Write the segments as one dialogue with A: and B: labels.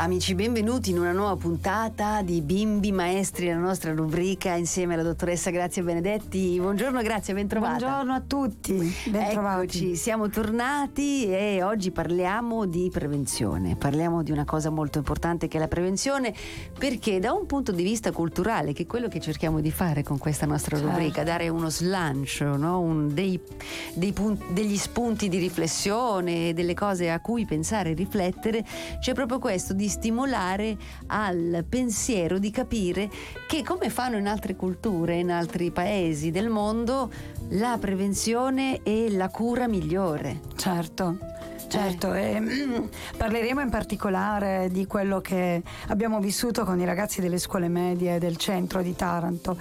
A: Amici, benvenuti in una nuova puntata di Bimbi Maestri, la nostra rubrica insieme alla dottoressa Grazia Benedetti. Buongiorno Grazia, ben trovata.
B: Buongiorno a tutti, ben trovati.
A: Eccoci, siamo tornati e oggi parliamo di prevenzione. Parliamo di una cosa molto importante che è la prevenzione, perché da un punto di vista culturale, che è quello che cerchiamo di fare con questa nostra rubrica, dare uno slancio, no? Degli spunti di riflessione, delle cose a cui pensare e riflettere, c'è proprio questo di stimolare al pensiero, di capire che, come fanno in altre culture, in altri paesi del mondo, la prevenzione è la cura migliore.
B: Certo. Parleremo in particolare di quello che abbiamo vissuto con i ragazzi delle scuole medie del centro di Taranto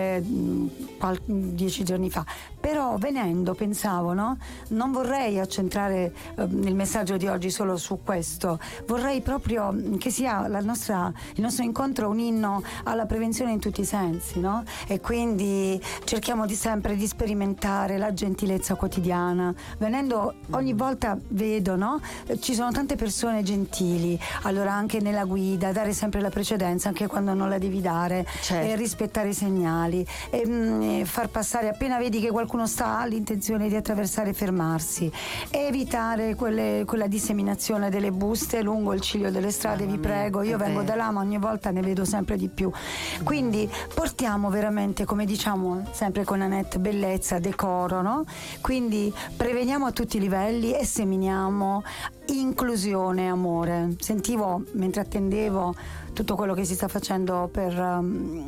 B: 10 giorni fa. Però pensavo, no? Non vorrei accentrare il messaggio di oggi solo su questo, vorrei proprio che sia il nostro incontro un inno alla prevenzione in tutti i sensi, no? E quindi cerchiamo sempre di sperimentare la gentilezza quotidiana. Ogni volta vedo, no? Ci sono tante persone gentili, allora anche nella guida dare sempre la precedenza anche quando non la devi dare,
A: certo.
B: E rispettare i segnali e far passare appena vedi che qualcuno ha l'intenzione di attraversare, fermarsi, evitare quella disseminazione delle buste lungo il ciglio delle strade. Vi prego, io vengo da là ma ogni volta ne vedo sempre di più, quindi portiamo veramente, come diciamo sempre con Annette, bellezza, decoro, no? Quindi preveniamo a tutti i livelli e seminiamo inclusione e amore. Sentivo mentre attendevo tutto quello che si sta facendo per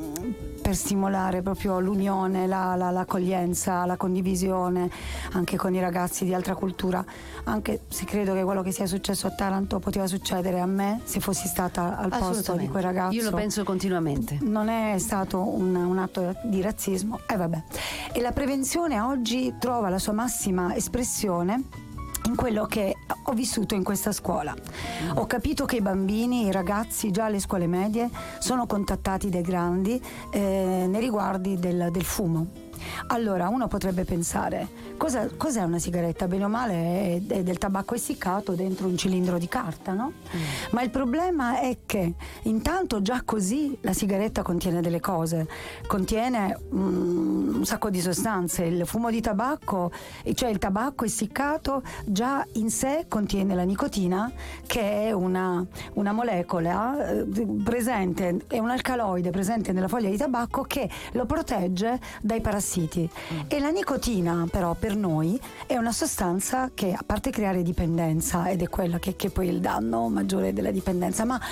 B: stimolare proprio l'unione, l'accoglienza, la condivisione anche con i ragazzi di altra cultura, anche se credo che quello che sia successo a Taranto poteva succedere a me se fossi stata al posto di quel ragazzo.
A: Io lo penso continuamente. Non
B: è stato un atto di razzismo, e la prevenzione oggi trova la sua massima espressione in quello che ho vissuto in questa scuola. Ho capito che i bambini, i ragazzi già alle scuole medie sono contattati dai grandi nei riguardi del fumo. Allora uno potrebbe pensare, cos'è una sigaretta? Bene o male è del tabacco essiccato dentro un cilindro di carta, no? Ma il problema è che intanto già così la sigaretta contiene delle cose, contiene un sacco di sostanze. Il fumo di tabacco, cioè il tabacco essiccato, già in sé contiene la nicotina, che è una molecola presente, è un alcaloide presente nella foglia di tabacco che lo protegge dai parassiti. E la nicotina però per noi è una sostanza che, a parte creare dipendenza, ed è quella che poi è il danno maggiore della dipendenza, ma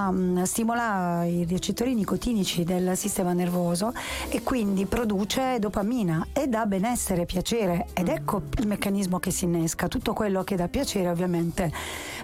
B: stimola i recettori nicotinici del sistema nervoso e quindi produce dopamina e dà benessere e piacere, ed ecco il meccanismo che si innesca. Tutto quello che dà piacere ovviamente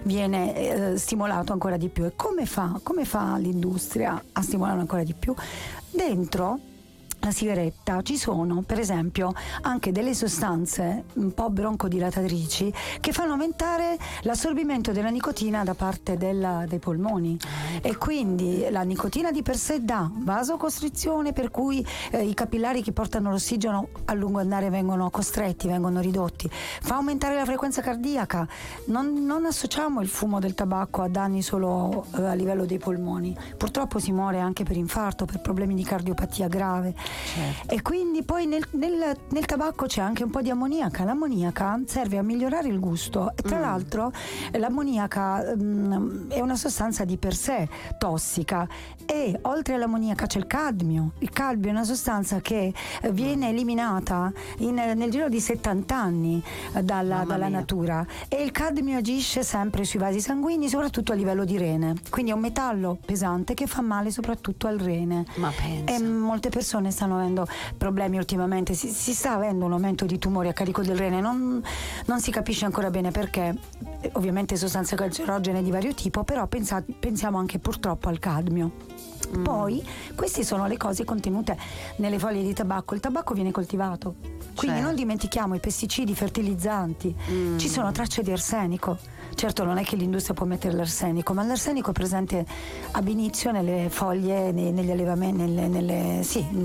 B: viene stimolato ancora di più. E come fa l'industria a stimolarlo ancora di più? Dentro la sigaretta ci sono per esempio anche delle sostanze un po' broncodilatatrici che fanno aumentare l'assorbimento della nicotina da parte dei polmoni, e quindi la nicotina di per sé dà vasocostrizione, per cui i capillari che portano l'ossigeno a lungo andare vengono costretti, vengono ridotti, fa aumentare la frequenza cardiaca. Non associamo il fumo del tabacco a danni solo a livello dei polmoni, purtroppo si muore anche per infarto, per problemi di cardiopatia grave. Certo. E quindi poi nel tabacco c'è anche un po' di ammoniaca. L'ammoniaca serve a migliorare il gusto e tra l'altro l'ammoniaca è una sostanza di per sé tossica, e oltre all'ammoniaca c'è il cadmio. Il cadmio è una sostanza che viene eliminata nel giro di 70 anni dalla natura, e il cadmio agisce sempre sui vasi sanguigni, soprattutto a livello di rene, quindi è un metallo pesante che fa male soprattutto al rene.
A: Ma pensa.
B: E molte persone stanno avendo problemi ultimamente, si sta avendo un aumento di tumori a carico del rene, non si capisce ancora bene perché, ovviamente sostanze cancerogene di vario tipo, però pensiamo anche purtroppo al cadmio. Poi queste sono le cose contenute nelle foglie di tabacco. Il tabacco viene coltivato, quindi non dimentichiamo i pesticidi, i fertilizzanti, ci sono tracce di arsenico. Certo, non è che l'industria può mettere l'arsenico, ma l'arsenico è presente ab inizio nelle foglie, negli allevamenti, nelle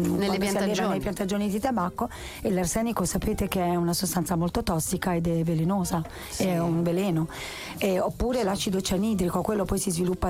B: piantagioni di tabacco, e l'arsenico sapete che è una sostanza molto tossica ed è velenosa, è un veleno. Oppure l'acido cianidrico, quello poi si sviluppa